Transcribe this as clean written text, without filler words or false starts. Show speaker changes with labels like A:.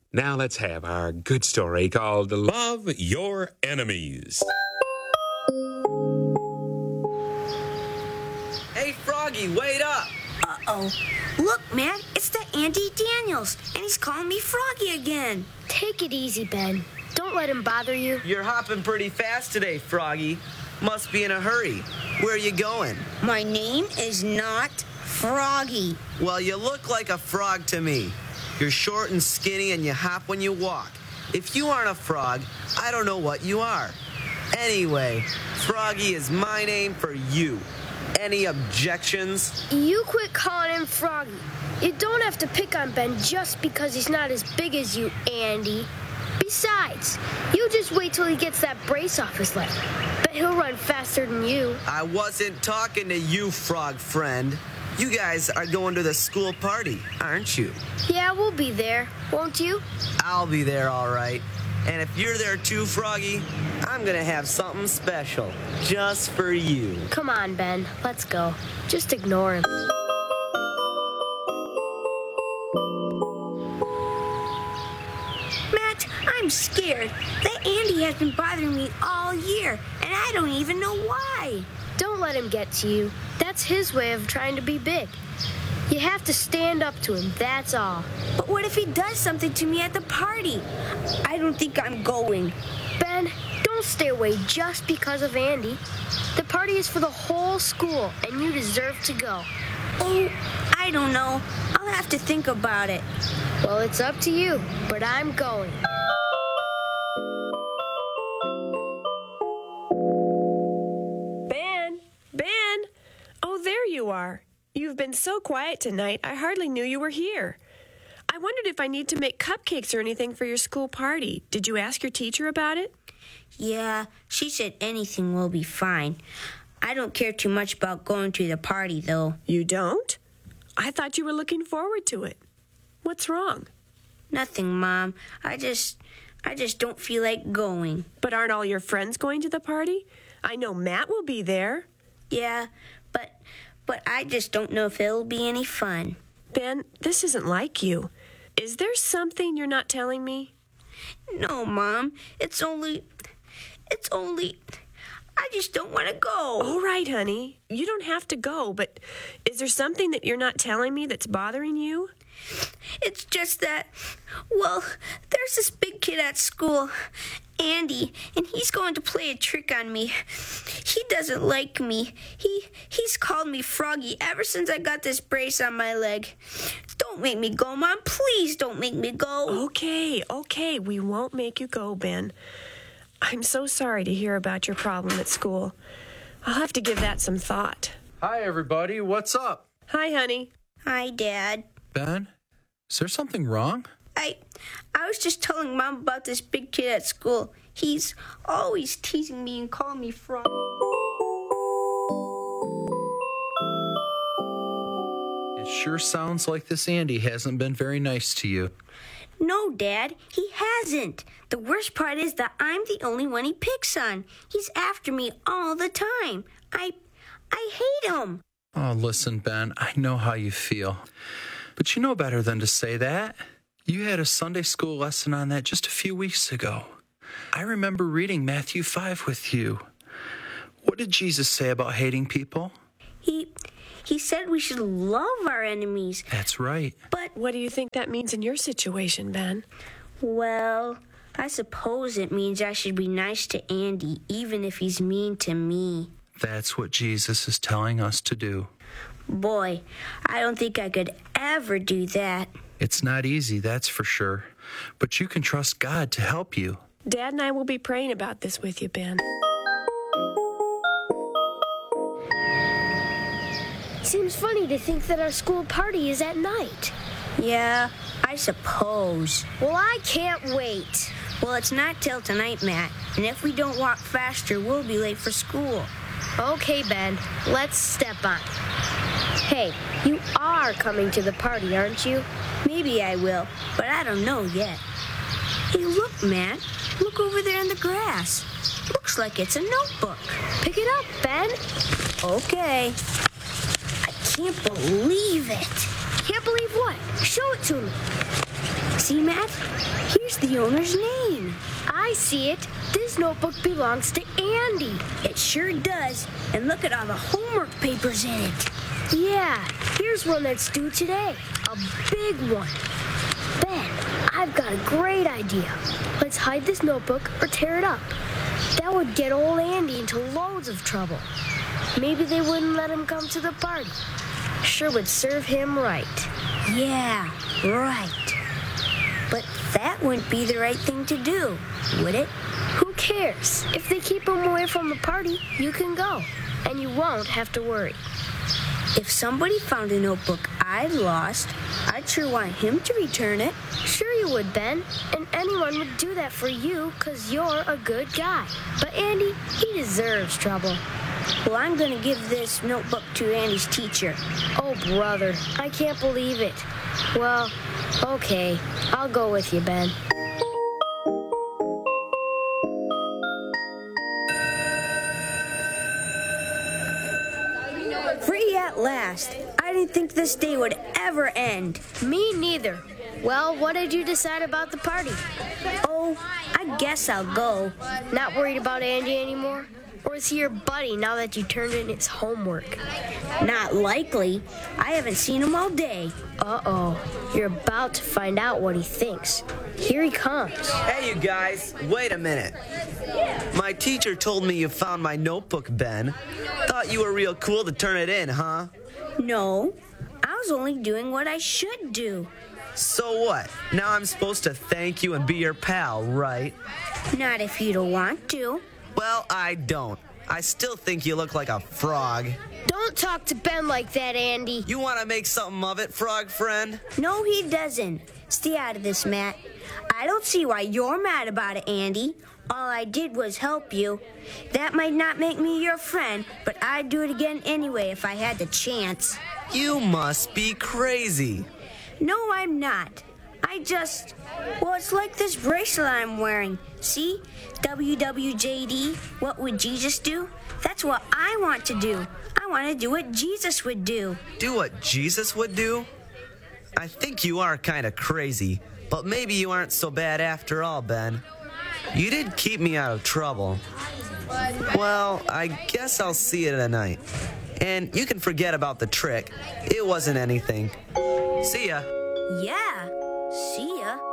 A: Now let's have our good story called
B: Love Your Enemies.
C: Hey, Froggy, wait up!
D: Uh-oh. Look, man, it's the Andy Daniels, and he's calling me Froggy again.
E: Take it easy, Ben. Don't let him bother you.
C: You're hopping pretty fast today, Froggy. Must be in a hurry. Where are you going?
D: My name is not Froggy.
C: Well, you look like a frog to me. You're short and skinny and you hop when you walk. If you aren't a frog, I don't know what you are. Anyway, Froggy is my name for you. Any objections?
E: You quit calling him Froggy. You don't have to pick on Ben just because he's not as big as you, Andy. Besides, you just wait till he gets that brace off his leg. Bet he'll run faster than you.
C: I wasn't talking to you, frog friend. You guys are going to the school party, aren't you?
E: Yeah, we'll be there, won't you?
C: I'll be there, all right. And if you're there too, Froggy, I'm gonna have something special just for you.
E: Come on, Ben. Let's go. Just ignore him.
D: Matt, I'm scared. That Andy has been bothering me all year, and I don't even know why.
E: Don't let him get to you. That's his way of trying to be big. You have to stand up to him, that's all.
D: But what if he does something to me at the party? I don't think I'm going.
E: Ben, don't stay away just because of Andy. The party is for the whole school, and you deserve to go.
D: Oh, I don't know. I'll have to think about it.
E: Well, it's up to you, but I'm going.
F: Ben! Oh, there you are. You've been so quiet tonight, I hardly knew you were here. I wondered if I need to make cupcakes or anything for your school party. Did you ask your teacher about it?
D: Yeah, she said anything will be fine. I don't care too much about going to the party, though.
F: You don't? I thought you were looking forward to it. What's wrong?
D: Nothing, Mom. I just don't feel like going.
F: But aren't all your friends going to the party? I know Matt will be there.
D: Yeah, but I just don't know if it'll be any fun.
F: Ben, this isn't like you. Is there something you're not telling me?
D: No, Mom. It's only... I just don't want to go.
F: All right, honey. You don't have to go, but is there something that you're not telling me that's bothering you?
D: It's just that, well, there's this big kid at school, Andy, and he's going to play a trick on me. He doesn't like me. He's called me Froggy ever since I got this brace on my leg. Don't make me go, Mom. Please don't make me go.
F: Okay. We won't make you go, Ben. I'm so sorry to hear about your problem at school. I'll have to give that some thought.
G: Hi, everybody. What's up?
F: Hi, honey.
D: Hi, Dad.
G: Ben, is there something wrong?
D: I was just telling Mom about this big kid at school. He's always teasing me and calling me Frog.
G: It sure sounds like this Andy hasn't been very nice to you.
D: No, Dad, he hasn't. The worst part is that I'm the only one he picks on. He's after me all the time. I hate him.
G: Oh, listen, Ben, I know how you feel. But you know better than to say that. You had a Sunday school lesson on that just a few weeks ago. I remember reading Matthew 5 with you. What did Jesus say about hating people?
D: He said we should love our enemies.
G: That's right.
D: But,
F: What do you think that means in your situation, Ben?
D: well, I suppose it means I should be nice to Andy, even if he's mean to me.
G: That's what Jesus is telling us to do.
D: Boy, I don't think I could ever do that.
G: It's not easy, that's for sure. But you can trust God to help you.
F: Dad and I will be praying about this with you, Ben.
E: Seems funny to think that our school party is at night.
D: Yeah, I suppose.
E: Well, I can't wait.
D: Well, it's not till tonight, Matt. And if we don't walk faster, we'll be late for school.
E: Okay, Ben, let's step on. Hey, you are coming to the party, aren't you?
D: Maybe I will, but I don't know yet. Hey, look, Matt. Look over there in the grass. Looks like it's a notebook.
E: Pick it up, Ben.
D: Okay. I can't believe it.
E: Can't believe what? Show it to me.
D: See, Matt? Here's the owner's name.
E: I see it. This notebook belongs to Andy.
D: It sure does. And look at all the homework papers in it.
E: Yeah, here's one that's due today. A big one. Ben, I've got a great idea. Let's hide this notebook or tear it up. That would get old Andy into loads of trouble. Maybe they wouldn't let him come to the party. Sure would serve him right.
D: Yeah, right. But that wouldn't be the right thing to do, would it?
E: Who cares? If they keep him away from the party, you can go. And you won't have to worry.
D: If somebody found a notebook I lost, I'd sure want him to return it.
E: Sure you would, Ben. And anyone would do that for you because you're a good guy. But Andy, he deserves trouble.
D: Well, I'm going to give this notebook to Andy's teacher.
E: Oh, brother, I can't believe it. Well, okay, I'll go with you, Ben.
D: Free at last. I didn't think this day would ever end.
E: Me neither. Well, what did you decide about the party?
D: Oh, I guess I'll go.
E: Not worried about Andy anymore? Or is he your buddy now that you turned in his homework?
D: Not likely. I haven't seen him all day.
E: Uh-oh. You're about to find out what he thinks. Here he comes.
C: Hey, you guys, wait a minute. My teacher told me you found my notebook, Ben. Thought you were real cool to turn it in, huh?
D: No, I was only doing what I should do.
C: So what? Now I'm supposed to thank you and be your pal, right?
D: Not if you don't want to.
C: Well, I don't. I still think you look like a frog.
E: Don't talk to Ben like that, Andy.
C: You want to make something of it, frog friend?
D: No, he doesn't. Stay out of this, Matt. I don't see why you're mad about it, Andy. All I did was help you. That might not make me your friend, but I'd do it again anyway if I had the chance.
C: You must be crazy.
D: No, I'm not. Well, it's like this bracelet I'm wearing. See? WWJD, what would Jesus do? That's what I want to do. I want to do what Jesus would do.
C: Do what Jesus would do? I think you are kind of crazy, but maybe you aren't so bad after all, Ben. You did keep me out of trouble. Well, I guess I'll see you tonight. And you can forget about the trick. It wasn't anything. See ya.
D: Yeah. See ya.